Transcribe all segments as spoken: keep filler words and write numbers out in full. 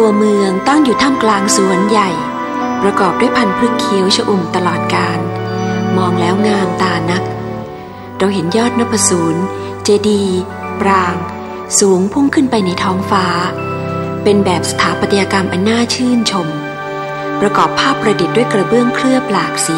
ตัวเมืองตั้งอยู่ท่ามกลางสวนใหญ่ประกอบด้วยพันธุ์พืชเขียวชอุ่มตลอดกาลมองแล้วงามตานักเราเห็นยอดนพสูรเจดีย์ปรางสูงพุ่งขึ้นไปในท้องฟ้าเป็นแบบสถาปัตยกรรมอันน่าชื่นชมประกอบภาพประดิษฐ์ด้วยกระเบื้องเคลือบหลากสี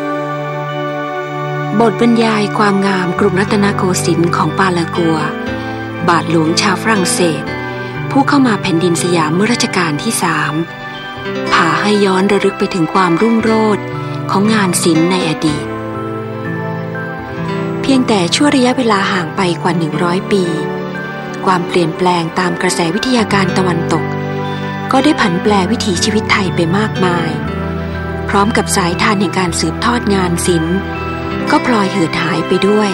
บทบรรยายความงามกรุงรัตนโกสินทร์ของปาลากัวบาทหลวงชาวฝรั่งเศสผู้เข้ามาแผ่นดินสยามเมื่อรัชกาลที่สามพาให้ย้อนระลึกไปถึงความรุ่งโรจน์ของงานศิลป์ในอดีตเพียงแต่ชั่วระยะเวลาห่างไปกว่าหนึ่งร้อยปีความเปลี่ยนแปลงตามกระแสวิทยาการตะวันตกก็ได้ผันแปรวิถีชีวิตไทยไปมากมายพร้อมกับสายทานแห่งการสืบทอดงานศิลป์ก็พลอยเหือดหายไปด้วย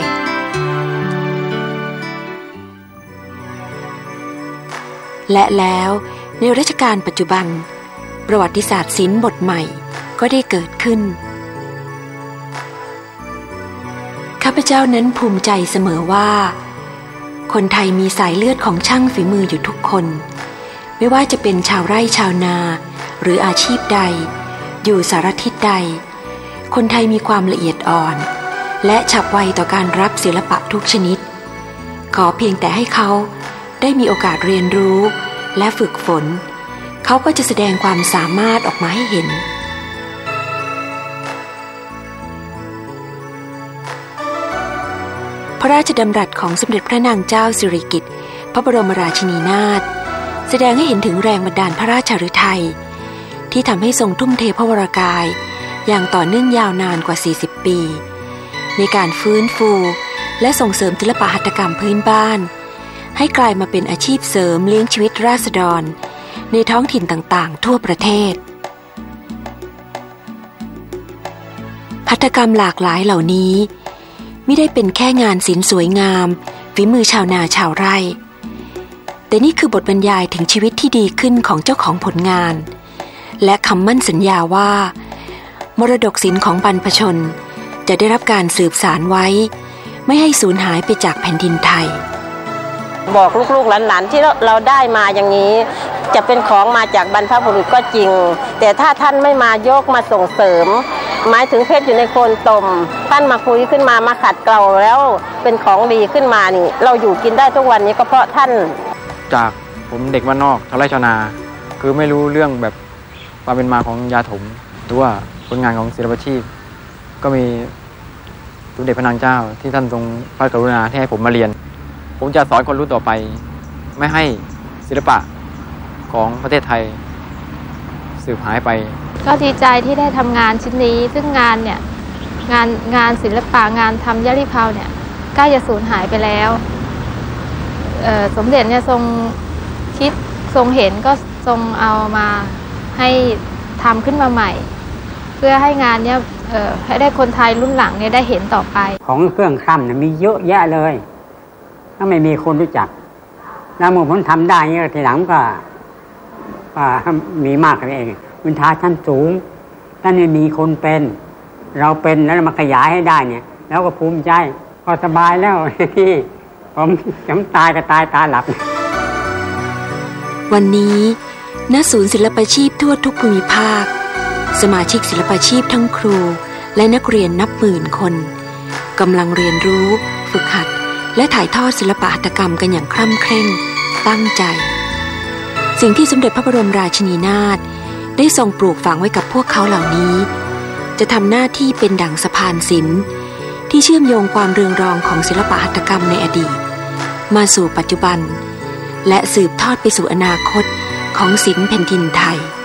และแล้วในรัชกาลปัจจุบันประวัติศาสตร์ศิลป์บทใหม่ก็ได้เกิดขึ้นข้าพเจ้านั้นภูมิใจเสมอว่าคนไทยมีสายเลือดของช่างฝีมืออยู่ทุกคนไม่ว่าจะเป็นชาวไร่ชาวนาหรืออาชีพใดอยู่สารทิศใดคนไทยมีความละเอียดอ่อนและฉับไวต่อการรับศิลปะทุกชนิดขอเพียงแต่ให้เขาได้มีโอกาสเรียนรู้และฝึกฝนเขาก็จะแสดงความสามารถออกมาให้เห็นพระราชดำรัสของสมเด็จพระนางเจ้าสิริกิติ์พระบรมราชินีนาถแสดงให้เห็นถึงแรงบันดาลพระราชฤทัยที่ทำให้ทรงทุ่มเทพระวรกายอย่างต่อเนื่องยาวนานกว่าสี่สิบปีในการฟื้นฟูและส่งเสริมศิลปหัตถกรรมพื้นบ้านให้กลายมาเป็นอาชีพเสริมเลี้ยงชีวิตราษฎรในท้องถิ่นต่างๆทั่วประเทศหัตถกรรมหลากหลายเหล่านี้ไม่ได้เป็นแค่งานศิลป์สวยงามฝีมือชาวนาชาวไร่แต่นี่คือบทบรรยายถึงชีวิตที่ดีขึ้นของเจ้าของผลงานและคำมั่นสัญญาว่ามรดกศิลป์ของบรรพชนจะได้รับการสืบสานไว้ไม่ให้สูญหายไปจากแผ่นดินไทยบอกลูกๆหลานๆที่เราได้มาอย่างนี้จะเป็นของมาจากบรรพบุรุษก็จริงแต่ถ้าท่านไม่มายกมาส่งเสริมหมายถึงเพชรอยู่ในโคนตมท่านมาคุยขึ้นมามาขัดเกลาแล้วเป็นของดีขึ้นมานี่เราอยู่กินได้ทุกวันนี้ก็เพราะท่านจากผมเด็กบ้านนอกชาวไร่ชาวนาคือไม่รู้เรื่องแบบความเป็นมาของยาถมหรือว่าผลงานของศิลปาชีพก็มีสมเด็จพระนางเจ้าที่ท่านทรงพระกรุณาที่ให้ผมมาเรียนผมจะสอนคนรุ่นต่อไปไม่ให้ศิลปะของประเทศไทยสืบหายไปก็ดีใจที่ได้ทำงานชิ้นนี้ซึ่งงานเนี่ยงานงานศิลปะงานทำยะลิเพาเนี่ยใกล้จะสูญหายไปแล้วสมเด็จเนี่ยทรงคิดทรงเห็นก็ทรงเอามาให้ทำขึ้นมาใหม่เพื่อให้งานเนี่ยให้ได้คนไทยรุ่นหลังเนี่ยได้เห็นต่อไปของเครื่องคำเนี่ยมีเยอะแยะเลยถ้าไม่มีคนรู้จักแล้วเมื่อผมทำได้เนี่ยทีหลังก็มีมากกันเองวิชาชั้นสูงท่านนี่มีคนเป็นเราเป็นแล้วมาขยายให้ได้เนี่ยแล้วก็ภูมิใจก็สบายแล้วที่ผมจำตายก็ตายตาหลับวันนี้ณศูนย์ศิลปาชีพทั่วทุกภูมิภาคสมาชิกศิลปาชีพทั้งครูและนักเรียนนับหมื่นคนกำลังเรียนรู้ฝึกหัดและถ่ายทอดศิลปหัตถกรรมกันอย่างคร่ำเคร่งตั้งใจสิ่งที่สมเด็จพระบรมราชินีนาถได้ทรงปลูกฝังไว้กับพวกเขาเหล่านี้จะทำหน้าที่เป็นดั่งสะพานศิลป์ที่เชื่อมโยงความเรืองรองของศิลปหัตถกรรมในอดีตมาสู่ปัจจุบันและสืบทอดไปสู่อนาคตของศิลป์แผ่นดินไทย